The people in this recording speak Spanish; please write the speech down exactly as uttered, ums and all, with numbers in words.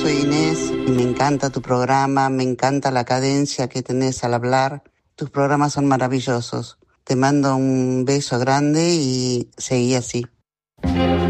soy Inés y me encanta tu programa, me encanta la cadencia que tenés al hablar. Tus programas son maravillosos. Te mando un beso grande y seguí así.